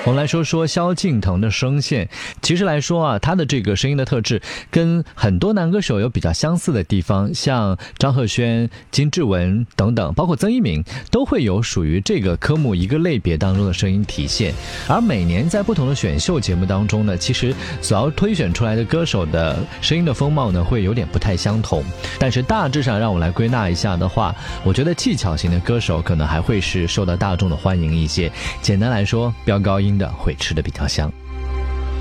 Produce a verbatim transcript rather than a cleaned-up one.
我们来说说萧敬腾的声线。其实来说啊，他的这个声音的特质跟很多男歌手有比较相似的地方，像张赫宣、金志文等等，包括曾一鸣，都会有属于这个科目一个类别当中的声音体现。而每年在不同的选秀节目当中呢，其实所要推选出来的歌手的声音的风貌呢，会有点不太相同。但是大致上让我来归纳一下的话，我觉得技巧型的歌手可能还会是受到大众的欢迎一些。简单来说，飙高音的会吃得比较香。